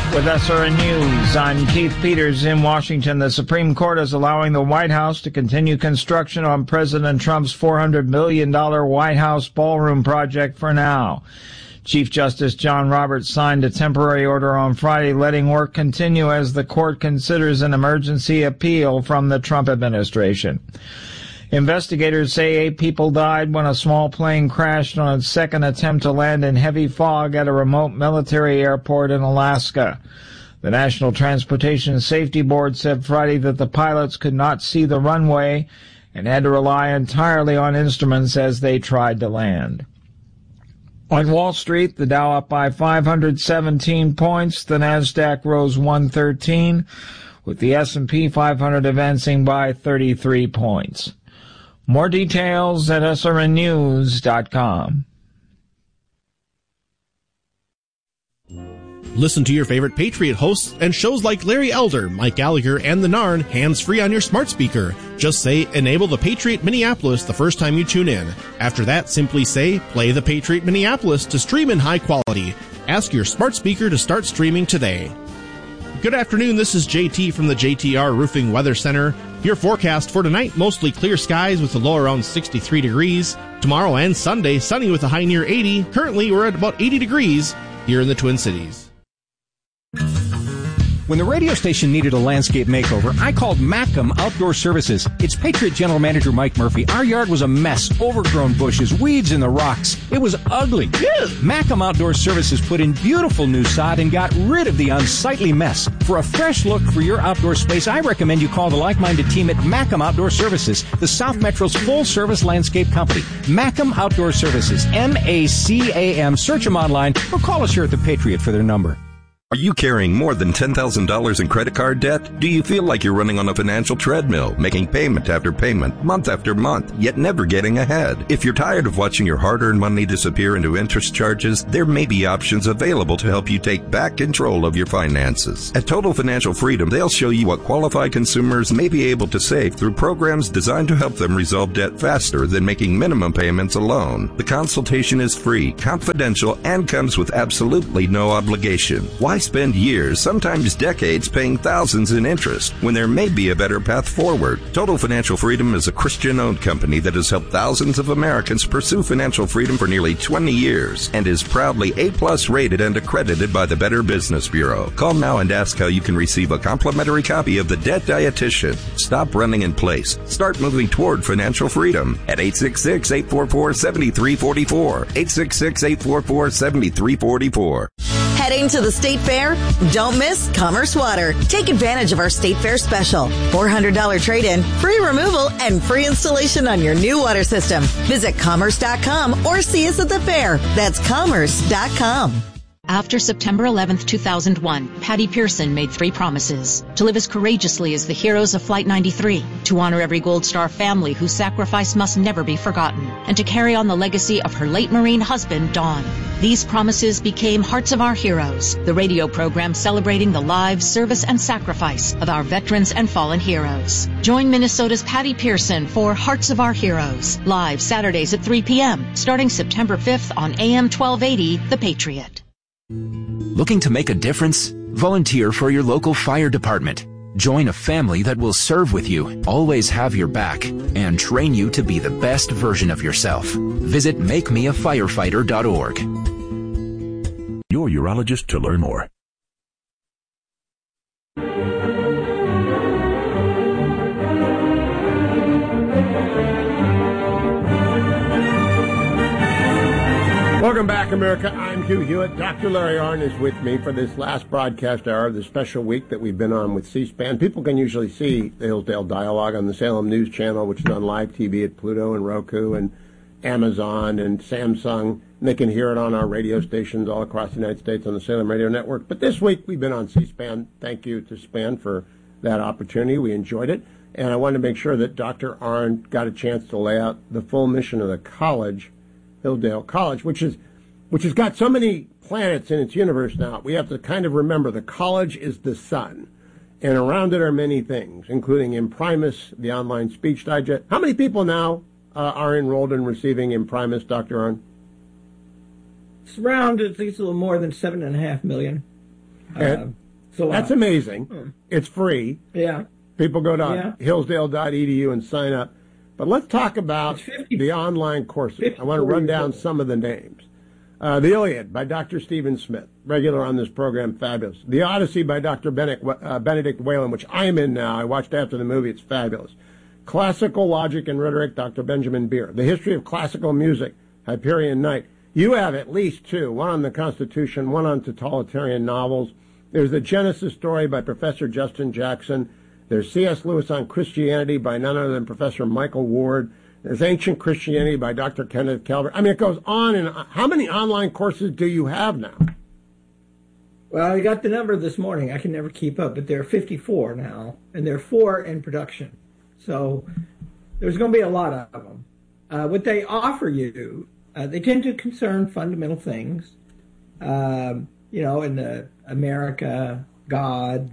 With SRN News, I'm Keith Peters in Washington. The Supreme Court is allowing the White House to continue construction on President Trump's $400 million White House ballroom project for now. Chief Justice John Roberts signed a temporary order on Friday letting work continue as the court considers an emergency appeal from the Trump administration. Investigators say 8 people died when a small plane crashed on its second attempt to land in heavy fog at a remote military airport in Alaska. The National Transportation Safety Board said Friday that the pilots could not see the runway and had to rely entirely on instruments as they tried to land. On Wall Street, the Dow up by 517 points, the Nasdaq rose 113, with the S&P 500 advancing by 33 points. More details at srnnews.com. Listen to your favorite Patriot hosts and shows like Larry Elder, Mike Gallagher, and The Narn hands-free on your smart speaker. Just say, enable the Patriot Minneapolis the first time you tune in. After that, simply say, play the Patriot Minneapolis to stream in high quality. Ask your smart speaker to start streaming today. Good afternoon, this is JT from the JTR Roofing Weather Center. Your forecast for tonight, mostly clear skies with a low around 63 degrees. Tomorrow and Sunday, sunny with a high near 80. Currently, we're at about 80 degrees here in the Twin Cities. When the radio station needed a landscape makeover, I called Macam Outdoor Services. It's Patriot General Manager Mike Murphy. Our yard was a mess, overgrown bushes, weeds in the rocks. It was ugly. Macam Outdoor Services put in beautiful new sod and got rid of the unsightly mess. For a fresh look for your outdoor space, I recommend you call the like-minded team at Macam Outdoor Services, the South Metro's full-service landscape company. Macam Outdoor Services, M-A-C-A-M. Search them online or call us here at the Patriot for their number. Are you carrying more than $10,000 in credit card debt? Do you feel like you're running on a financial treadmill, making payment after payment, month after month, yet never getting ahead? If you're tired of watching your hard-earned money disappear into interest charges, there may be options available to help you take back control of your finances. At Total Financial Freedom, they'll show you what qualified consumers may be able to save through programs designed to help them resolve debt faster than making minimum payments alone. The consultation is free, confidential, and comes with absolutely no obligation. Why spend years, sometimes decades, paying thousands in interest when there may be a better path forward? Total Financial Freedom is a Christian-owned company that has helped thousands of Americans pursue financial freedom for nearly 20 years and is proudly A+ rated and accredited by the Better Business Bureau. Call now and ask how you can receive a complimentary copy of The Debt Dietitian. Stop running in place. Start moving toward financial freedom at 866-844-7344. 866-844-7344. Heading to the State Fair? Don't miss Commerce Water. Take advantage of our State Fair special. $400 trade-in, free removal, and free installation on your new water system. Visit commerce.com or see us at the fair. That's commerce.com. After September 11th, 2001, Patty Pearson made 3 promises: to live as courageously as the heroes of Flight 93, to honor every Gold Star family whose sacrifice must never be forgotten, and to carry on the legacy of her late Marine husband, Don. These promises became Hearts of Our Heroes, the radio program celebrating the lives, service, and sacrifice of our veterans and fallen heroes. Join Minnesota's Patty Pearson for Hearts of Our Heroes, live Saturdays at 3 p.m., starting September 5th on AM 1280, The Patriot. Looking to make a difference? Volunteer for your local fire department. Join a family that will serve with you, always have your back, and train you to be the best version of yourself. Visit makemeafirefighter.org. Your urologist to learn more. Welcome back, America. I'm Hugh Hewitt. Dr. Larry Arnn is with me for this last broadcast hour of the special week that we've been on with C-SPAN. People can usually see the Hillsdale Dialogue on the Salem News Channel, which is on live TV at Pluto and Roku and Amazon and Samsung. And they can hear it on our radio stations all across the United States on the Salem Radio Network. But this week we've been on C-SPAN. Thank you to SPAN for that opportunity. We enjoyed it. And I wanted to make sure that Dr. Arnn got a chance to lay out the full mission of the college, Hillsdale College, which has got so many planets in its universe now. We have to kind of remember the college is the sun, and around it are many things, including Imprimis, the online speech digest. How many people now are enrolled in receiving Imprimis, Dr. Arnn? It's around, I think it's a little more than 7.5 million. That's amazing. It's free. Yeah. People go to hillsdale.edu and sign up. But let's talk about the online courses. I want to run down some of the names. The Iliad by Dr. Stephen Smith, regular on this program, fabulous. The Odyssey by Dr. Benedict Whalen, which I'm in now. I watched after the movie. It's fabulous. Classical Logic and Rhetoric, Dr. Benjamin Beer. The History of Classical Music, Hyperion Knight. You have at least two, one on the Constitution, one on totalitarian novels. There's the Genesis Story by Professor Justin Jackson. There's C.S. Lewis on Christianity by none other than Professor Michael Ward. There's Ancient Christianity by Dr. Kenneth Calvert. I mean, it goes on and on. How many online courses do you have now? Well, I got the number this morning. I can never keep up, but there are 54 now, and there are 4 in production. So there's going to be a lot of them. What they offer you, they tend to concern fundamental things, in the America, God,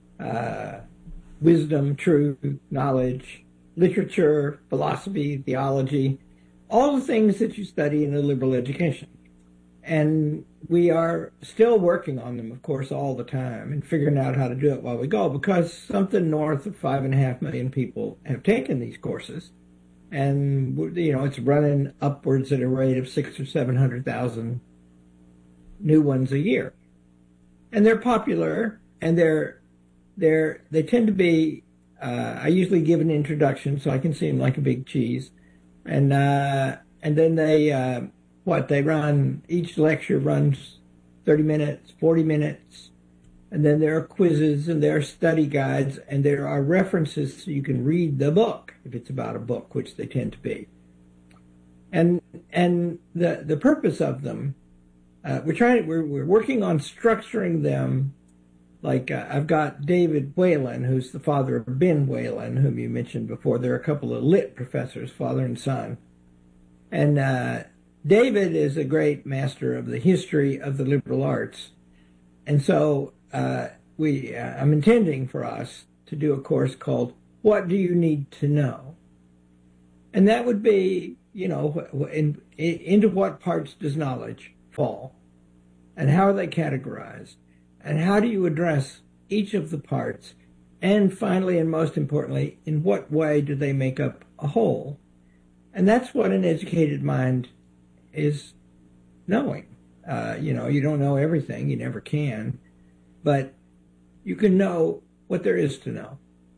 wisdom, truth, knowledge, literature, philosophy, theology, all the things that you study in a liberal education. And we are still working on them, of course, all the time and figuring out how to do it while we go, because something north of 5.5 million people have taken these courses. And, it's running upwards at a rate of 600,000 or 700,000 new ones a year. And they're popular, and they tend to be, I usually give an introduction so I can seem like a big cheese. And then they run, each lecture runs 30 minutes, 40 minutes, and then there are quizzes and there are study guides and there are references so you can read the book if it's about a book, which they tend to be. And the purpose of them, we're working on structuring them. Like I've got David Whalen, who's the father of Ben Whalen, whom you mentioned before. There are a couple of lit professors, father and son. And David is a great master of the history of the liberal arts. And so I'm intending for us to do a course called What Do You Need to Know? And that would be, into what parts does knowledge fall? And how are they categorized? And how do you address each of the parts? And finally, and most importantly, in what way do they make up a whole? And that's what an educated mind is knowing. You don't know everything, you never can, but you can know what there is to know.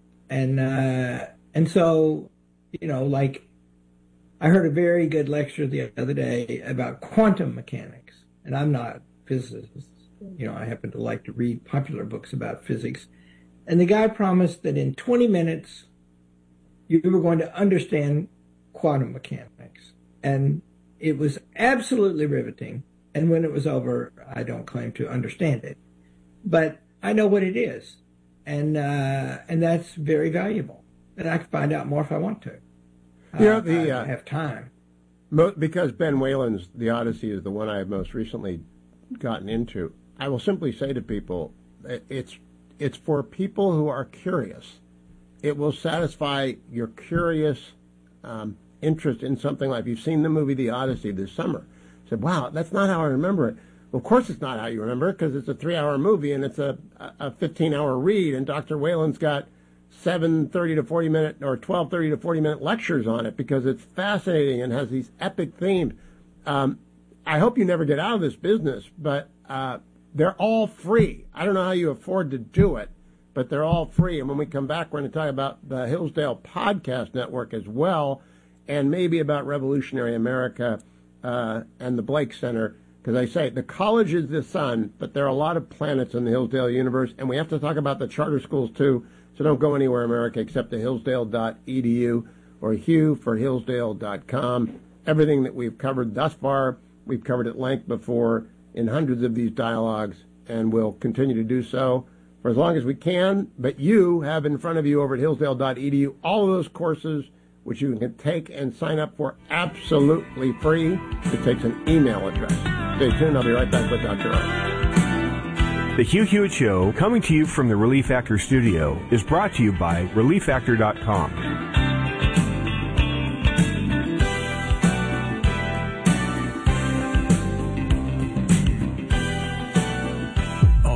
And so, like I heard a very good lecture the other day about quantum mechanics, and I'm not a physicist. I happen to like to read popular books about physics. And the guy promised that in 20 minutes, you were going to understand quantum mechanics. And it was absolutely riveting. And when it was over, I don't claim to understand it. But I know what it is. And that's very valuable. And I can find out more if I want to. I have time. Because Ben Whalen's The Odyssey is the one I have most recently gotten into. I will simply say to people, it's for people who are curious. It will satisfy your curious interest in something like, you've seen the movie The Odyssey this summer. I said, wow, that's not how I remember it. Well, of course it's not how you remember it, because it's a 3-hour movie and it's a 15-hour read, and Dr. Whalen's got 7:30 to 40 minute or 12:30 to 40 minute lectures on it because it's fascinating and has these epic themes. I hope you never get out of this business, but they're all free. I don't know how you afford to do it, but they're all free. And when we come back, we're going to talk about the Hillsdale Podcast Network as well, and maybe about Revolutionary America and the Blake Center. Because I say, the college is the sun, but there are a lot of planets in the Hillsdale universe, and we have to talk about the charter schools too. So don't go anywhere, America, except to hillsdale.edu or hughforhillsdale.com. Everything that we've covered thus far, we've covered at length before in hundreds of these dialogues, and we'll continue to do so for as long as we can. But you have in front of you over at hillsdale.edu all of those courses which you can take and sign up for absolutely free. It takes an email address. Stay tuned. I'll be right back with Dr. R. The Hugh Hewitt Show, coming to you from the Relief Factor studio, is brought to you by ReliefFactor.com.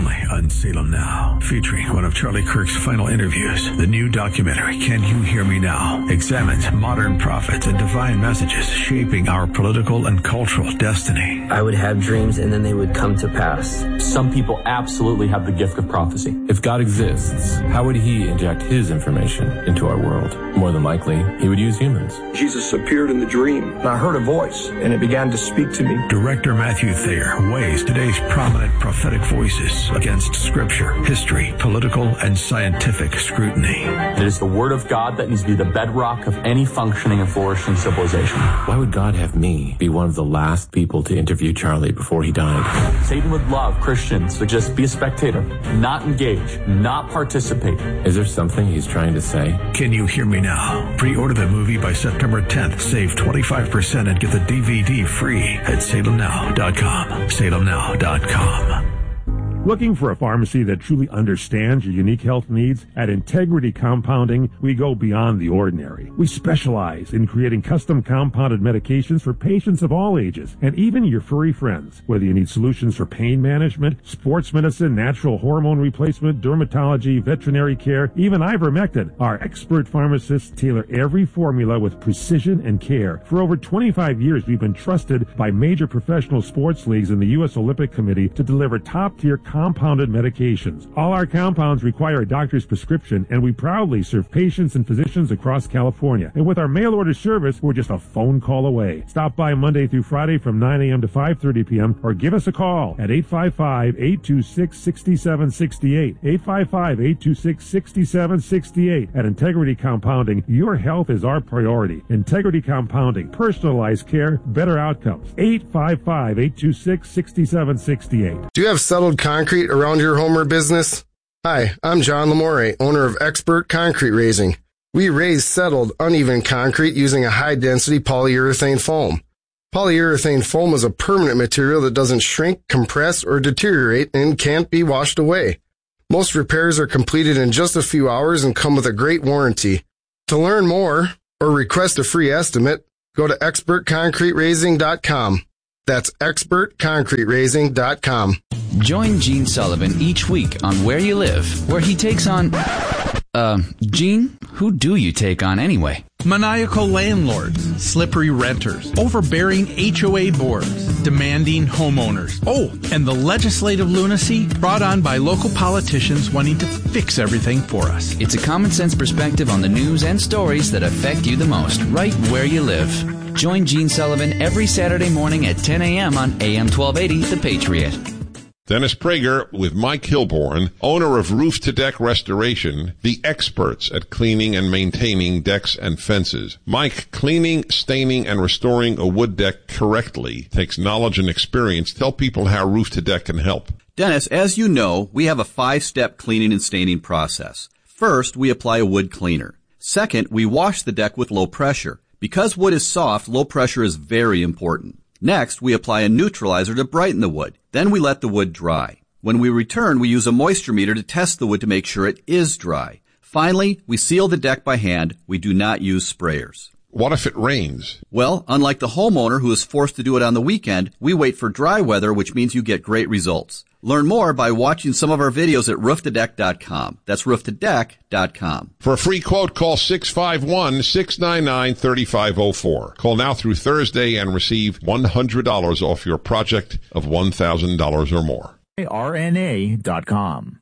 only on Salem Now, featuring one of Charlie Kirk's final interviews. The new documentary, Can You Hear Me Now?, examines modern prophets and divine messages shaping our political and cultural destiny. I would have dreams and then they would come to pass. Some people absolutely have the gift of prophecy. If God exists, how would he inject his information into our world? More than likely, he would use humans. Jesus appeared in the dream, and I heard a voice, and it began to speak to me. Director Matthew Thayer weighs today's prominent prophetic voices against scripture, history, political, and scientific scrutiny. It is the word of God that needs to be the bedrock of any functioning and flourishing civilization. Why would God have me be one of the last people to interview Charlie before he died? Satan would love Christians to just be a spectator, not engage, not participate. Is there something he's trying to say? Can You Hear Me Now? Pre-order the movie by September 10th. Save 25% and get the DVD free at salemnow.com. salemnow.com. Looking for a pharmacy that truly understands your unique health needs? At Integrity Compounding, we go beyond the ordinary. We specialize in creating custom compounded medications for patients of all ages, and even your furry friends. Whether you need solutions for pain management, sports medicine, natural hormone replacement, dermatology, veterinary care, even ivermectin, our expert pharmacists tailor every formula with precision and care. For over 25 years, we've been trusted by major professional sports leagues and the U.S. Olympic Committee to deliver top-tier compounded medications. All our compounds require a doctor's prescription, and we proudly serve patients and physicians across California. And with our mail order service, we're just a phone call away. Stop by Monday through Friday from 9 a.m. to 5:30 p.m. or give us a call at 855-826-6768. 855-826-6768. At Integrity Compounding, your health is our priority. Integrity Compounding, personalized care, better outcomes. 855-826-6768. Do you have settled concrete around your home or business? Hi, I'm John Lamore, owner of Expert Concrete Raising. We raise settled, uneven concrete using a high-density polyurethane foam. Polyurethane foam is a permanent material that doesn't shrink, compress, or deteriorate and can't be washed away. Most repairs are completed in just a few hours and come with a great warranty. To learn more or request a free estimate, go to expertconcreteraising.com. That's expertconcreteraising.com. Join Gene Sullivan each week on Where You Live, where he takes on... Gene, who do you take on anyway? Maniacal landlords, slippery renters, overbearing HOA boards, demanding homeowners. Oh, and the legislative lunacy brought on by local politicians wanting to fix everything for us. It's a common sense perspective on the news and stories that affect you the most, right where you live. Join Gene Sullivan every Saturday morning at 10 a.m. on AM 1280, The Patriot. Dennis Prager with Mike Hilborn, owner of Roof to Deck Restoration, the experts at cleaning and maintaining decks and fences. Mike, cleaning, staining, and restoring a wood deck correctly takes knowledge and experience. Tell people how Roof to Deck can help. Dennis, as you know, we have a 5-step cleaning and staining process. First, we apply a wood cleaner. Second, we wash the deck with low pressure. Because wood is soft, low pressure is very important. Next, we apply a neutralizer to brighten the wood. Then we let the wood dry. When we return, we use a moisture meter to test the wood to make sure it is dry. Finally, we seal the deck by hand. We do not use sprayers. What if it rains? Well, unlike the homeowner who is forced to do it on the weekend, we wait for dry weather, which means you get great results. Learn more by watching some of our videos at rooftodeck.com. That's rooftodeck.com. For a free quote, call 651-699-3504. Call now through Thursday and receive $100 off your project of $1,000 or more. RNA.com.